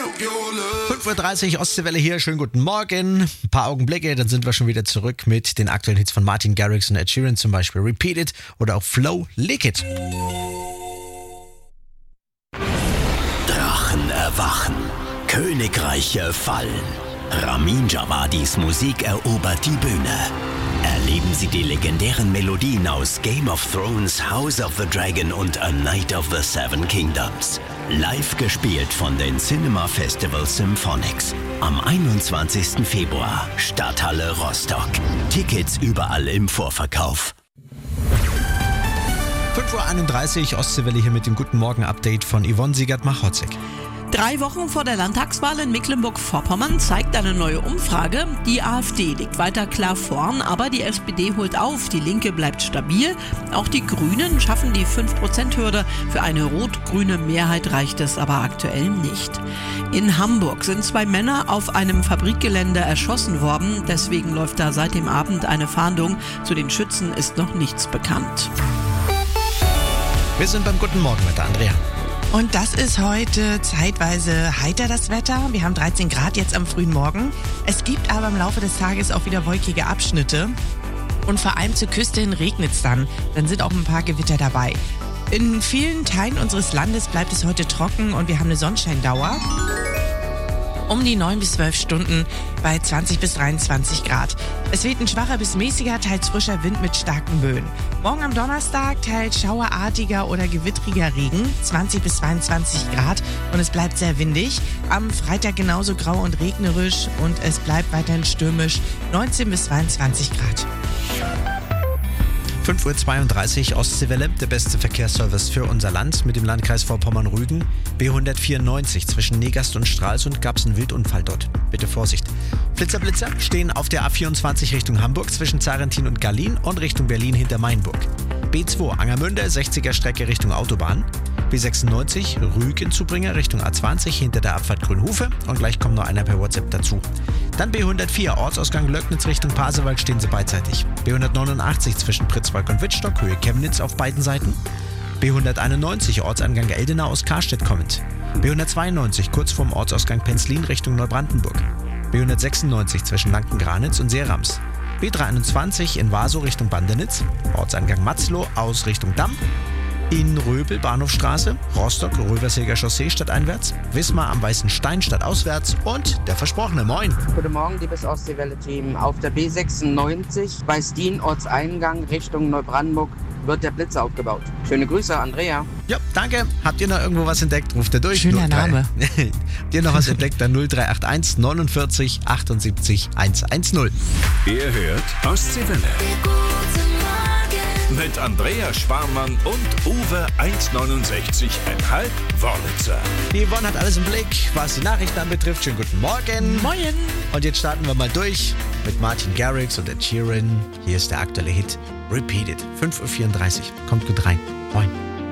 5:30 Uhr, Ostseewelle hier. Schönen guten Morgen. Ein paar Augenblicke, dann sind wir schon wieder zurück mit den aktuellen Hits von Martin Garrix und Ed Sheeran, zum Beispiel Repeat It oder auch Flow, Lick It. Drachen erwachen, Königreiche fallen. Ramin Djawadi's Musik erobert die Bühne. Erleben Sie die legendären Melodien aus Game of Thrones, House of the Dragon und A Night of the Seven Kingdoms. Live gespielt von den Cinema Festival Symphonics. Am 21. Februar, Stadthalle Rostock. Tickets überall im Vorverkauf. 5:31 Uhr, Ostseewelle hier mit dem Guten Morgen-Update von Yvonne Siegert-Machotzig. 3 Wochen vor der Landtagswahl in Mecklenburg-Vorpommern zeigt eine neue Umfrage, die AfD liegt weiter klar vorn, aber die SPD holt auf, die Linke bleibt stabil. Auch die Grünen schaffen die 5%-Hürde. Für eine rot-grüne Mehrheit reicht es aber aktuell nicht. In Hamburg sind 2 Männer auf einem Fabrikgelände erschossen worden. Deswegen läuft da seit dem Abend eine Fahndung. Zu den Schützen ist noch nichts bekannt. Wir sind beim Guten Morgen mit der Andrea. Und das ist heute zeitweise heiter, das Wetter. Wir haben 13 Grad jetzt am frühen Morgen. Es gibt aber im Laufe des Tages auch wieder wolkige Abschnitte. Und vor allem zur Küste hin regnet es dann. Dann sind auch ein paar Gewitter dabei. In vielen Teilen unseres Landes bleibt es heute trocken und wir haben eine Sonnenscheindauer. Um die 9 bis 12 Stunden bei 20 bis 23 Grad. Es weht ein schwacher bis mäßiger, teils frischer Wind mit starken Böen. Morgen am Donnerstag teils schauerartiger oder gewittriger Regen, 20 bis 22 Grad und es bleibt sehr windig. Am Freitag genauso grau und regnerisch und es bleibt weiterhin stürmisch, 19 bis 22 Grad. 5:32 Uhr, Ostseewelle, der beste Verkehrsservice für unser Land mit dem Landkreis Vorpommern-Rügen. B194 zwischen Negast und Stralsund gab es einen Wildunfall dort. Bitte Vorsicht. Blitzer stehen auf der A24 Richtung Hamburg zwischen Zarentin und Gallin und Richtung Berlin hinter Mainburg. B2 Angermünde, 60er Strecke Richtung Autobahn. B96 Rügen-Zubringer Richtung A20 hinter der Abfahrt Grünhofe und gleich kommt noch einer per WhatsApp dazu. Dann B104 Ortsausgang Löcknitz Richtung Pasewalk stehen sie beidseitig. B189 zwischen Pritzwalk und Wittstock Höhe Chemnitz auf beiden Seiten. B191 Ortsangang Eldena aus Karstedt kommend. B192 kurz vorm Ortsausgang Penzlin Richtung Neubrandenburg. B196 zwischen Lanken-Granitz und Seerams. B321 in Waso Richtung Bandenitz. Ortsangang Matzloh aus Richtung Damm. In Röbel, Bahnhofstraße, Rostock, Röversilger Chaussee stadteinwärts, Wismar am Weißen Stein stadtauswärts und der versprochene Moin. Guten Morgen, liebes Ostseewelle-Team. Auf der B96 bei Stien Ortseingang Richtung Neubrandenburg wird der Blitzer aufgebaut. Schöne Grüße, Andrea. Ja, danke. Habt ihr noch irgendwo was entdeckt? Ruft ihr durch. Schöner Name. Habt ihr noch was entdeckt? Dann 0381 49 78 110. Ihr hört Ostseewelle. Mit Andrea Schwarmann und Uwe 1,69,5 Wörlitzer. Die Yvonne hat alles im Blick, was die Nachrichten anbetrifft. Schönen guten Morgen. Moin. Und jetzt starten wir mal durch mit Martin Garrix und Ed Sheeran. Hier ist der aktuelle Hit Repeat It. 5:34 Uhr. Kommt gut rein. Moin.